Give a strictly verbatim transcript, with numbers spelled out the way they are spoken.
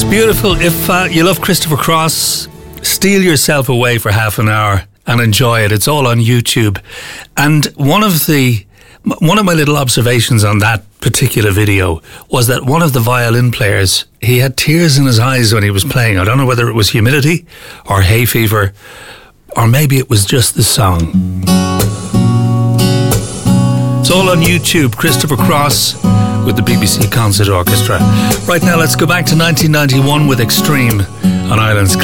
Beautiful. If uh, you love Christopher Cross, steal yourself away for half an hour and enjoy it. It's all on YouTube. And one of the one of my little observations on that particular video was that one of the violin players, he had tears in his eyes when he was playing. I don't know whether it was humidity or hay fever, or maybe it was just the song. It's all on YouTube. Christopher Cross with the B B C Concert Orchestra. Right now, let's go back to nineteen ninety-one with Extreme on Ireland's